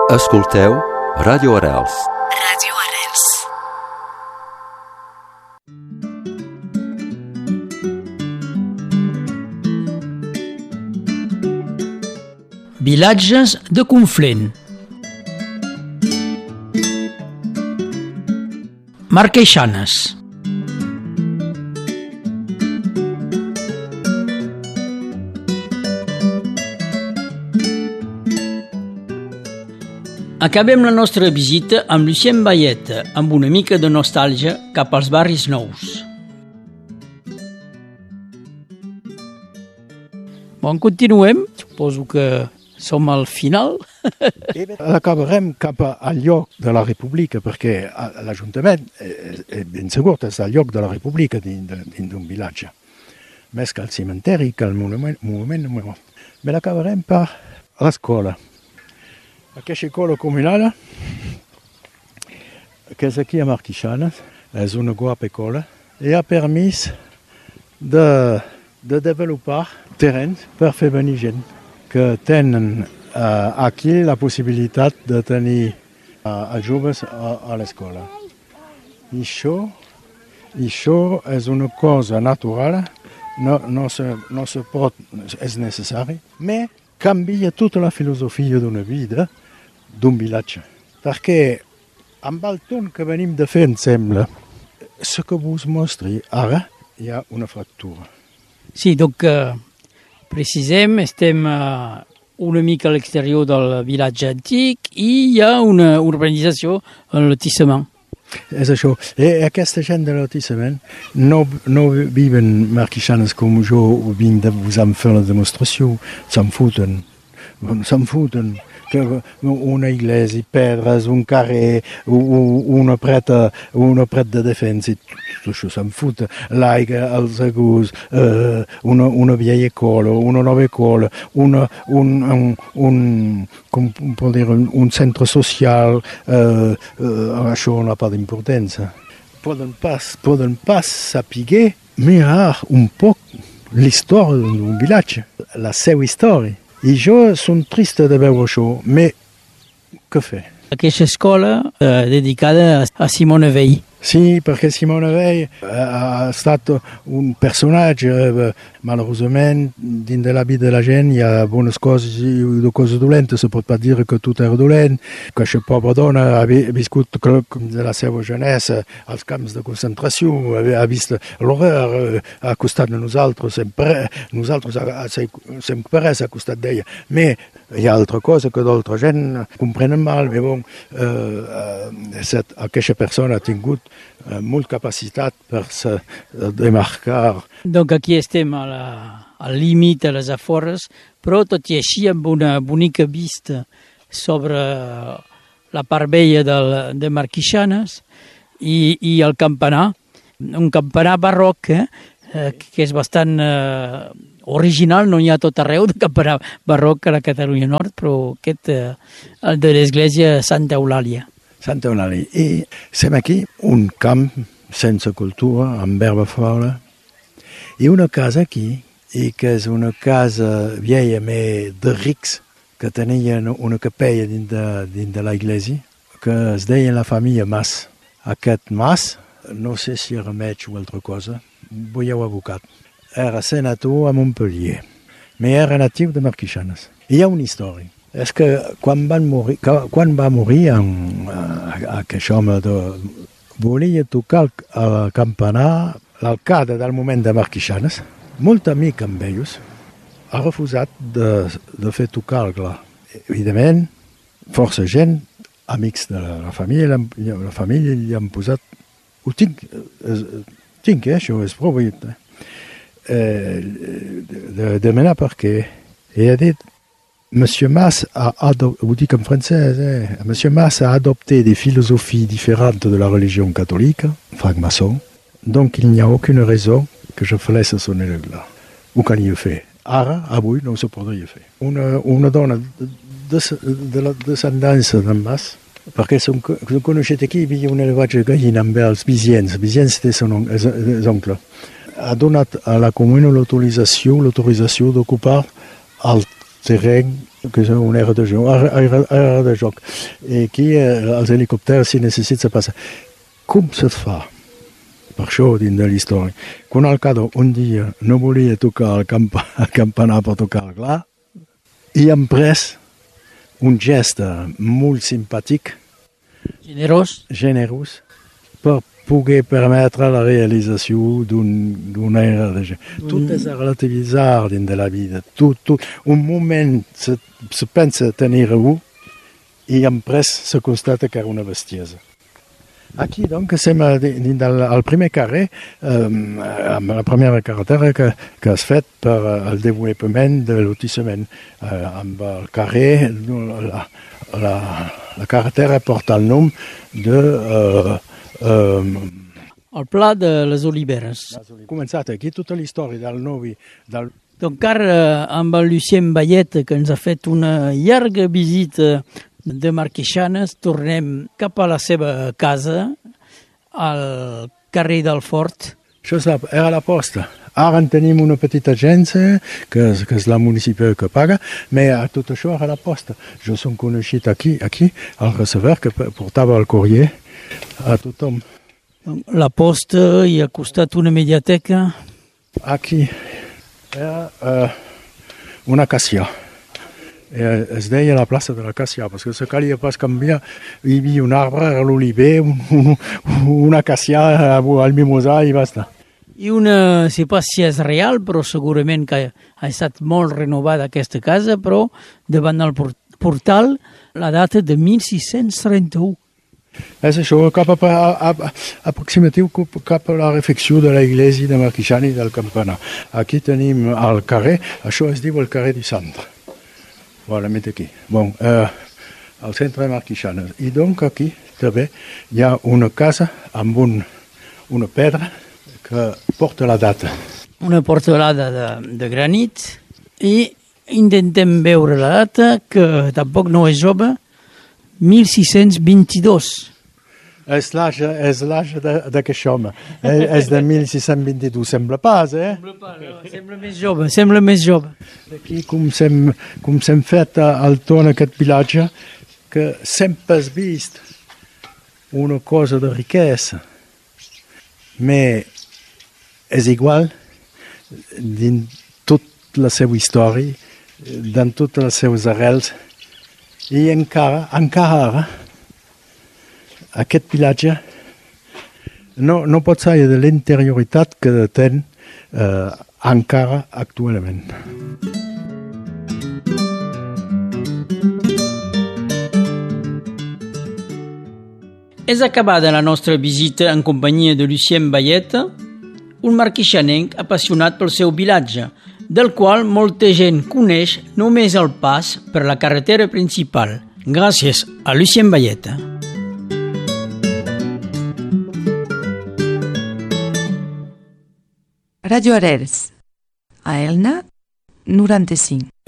Escolteu Ràdio Arrels. Ràdio Arrels. Vilatges de Conflent. Marqueixanes. Acabem la nostra visita amb Lucien Bayet, amb una mica de nostàlgia cap als barris nous. Bon, continuem. Suposo que som al final. Acabarem cap al lloc de la República, perquè l'Ajuntament ben segur és el lloc de la República dins d'un vilatge. Més que el cimenteri, que el monument número. Però acabarem per l'escola. Aquesta escola comunal, que és aquí a Marqueixanes, és una guapa escola i ha permès de desenvolupar terrenys per fer venir gent que tenen aquí la possibilitat de tenir els joves a l'escola. I això és una cosa natural, no se pot, és necessari, però canvia tota la filosofia d'una vida, d'un vilatge. Perquè amb el torn que venim de fer, em sembla, ce que vos mostri ara, hi ha una fractura. Sí, donc precisem, estem una mica a l'exterior del vilatge antic i hi ha una urbanització, el lotissement. És això. I aquesta gent de lotissement no viven marqueixanes com jo vinc de vos en fer la demostració. Se'n foten. Que una iglesia, pedres, un carrer, una pret de defensa, tot això se'n fot. L'aigua, els agurs, una vieja escola, una nova escola, un centre social, això no ha pas d'importància. Poden pas saber mirar un poc l'història d'un vilatge, la seva història. I jo som trist de veure això, però què fer? Aquesta escola dedicada a Simone Veil. Sí, perquè Simone Veil ha estat un personatge, malauradament, dins de la vida de la gent hi ha bones coses i coses dolentes. Se pot pas dir que tot era dolent, que aquesta pobra dona ha viscut de la seva genesa als camps de concentració, ha vist l'horror a costat de nosaltres sempre és a costat d'ella. Però hi ha altra cosa que d'altra gent comprenen mal, però aquesta persona ha tingut molt capacitat per se demarcar. Donc aquí estem al límit, a les afores, però tot i així amb una bonica vista sobre la part vella de Marqueixanes i el campanar, un campanar barroc que és bastant original, no hi ha tot arreu de campanar barroc a la Catalunya Nord, però aquest, el de l'església Santa Eulàlia. Santa Eulàlia. I som aquí un camp sense cultura, amb herba fora, i una casa aquí, i que és una casa vieja de rics, que tenien una capella dins de l'església, que es deia la família Mas. Aquest Mas, no sé si era metge o altra cosa, veieu abocat. Era senator a Montpellier, però era natiu de Marqueixanes. Hi ha una història. És que quan va morir aquest home volia tocar el campanar, l'alcalde del moment de Marqueixanes, molt amic amb ells, ha refusat de fer tocar el gla. Evidentment, força gent, amics de la família li han posat, ho tinc, això és prou bé, de demanar per què. I ha dit, Monsieur Mas a adopté des philosophies différentes de la religion catholique, franc-maçon, donc il n'y a aucune raison que je laisse sonner le glas. Ho calia fer. Ara, avui, no se podria fer. Una dona de la descendència d'en Mas, perquè som coneixet aquí, hi havia un elevatge de gallina amb els Viziens té son oncle, ha donat a la comuna l'autorització d'ocupar el terreny que és una era de joc. I aquí els helicòpters, si necessita passar. Com se fa? Per això, dins de l'història. Quan el Cado un dia no volia tocar el campanar per tocar el gla, i han pres un gest molt simpàtic, generós, per poder permetre la realització d'una era de joc. Tot és a relativitzar dins de la vida. Un moment se pensa tenir un i en pres se constata que era una bestiesa. Aquí, doncs, estem al primer carrer, amb la primera carretera que has fet per al desenvolupament de lotissament. Amb el carrer, la carretera porta el nom de... el Pla de les Oliveres. He començat aquí tota la història del Novi. Donc ara amb el Lucien Bayet, que ens ha fet una llarga visita de Marquixanes, tornem cap a la seva casa, al carrer del Fort. Això era la posta. Ara en tenim una petita agència, que és la municipi que paga, però tot això era la posta. Jo som coneixit aquí, al receber, que portava el courrier a tothom. La posta i al costat una mediateca. Aquí era una acacia. Es deia la plaça de l'acacia, perquè se calia pas canviar. Hi havia un arbre, l'oliver, un acacia, el mimosà i basta. I una, no sé pas si és real, però segurament que ha estat molt renovada aquesta casa, però davant del portal la data de 1631. És això, aproximatiu cap a la refecció de l'església de Marquixana i del campanar. Aquí tenim el carrer, això es diu el carrer de Centre. Voilà, met aquí. Bon, al centre de Marquixana. I donc aquí també hi ha una casa amb una pedra que porta la data. Una portalada de granit i intentem veure la data, que tampoc no és jove, 1622. És l'age d'aquest home. És de 1622. Sembla pas, eh? Sembla més jove. Aquí, com s'hem fet al torn aquest vilatge, que sempre has vist una cosa de riquesa, però és igual dins tota la seva història, dins totes les seves arrels, i encara ara, aquest vilatge no pot ser de l'interioritat que ten encara actualment. És acabada la nostra visita en companyia de Lucien Bayet, un marquixanenc apassionat pel seu vilatge, del qual molta gent coneix només el pas per la carretera principal, gràcies a Lucien Bayet. Radio Arels, a Elna, 95.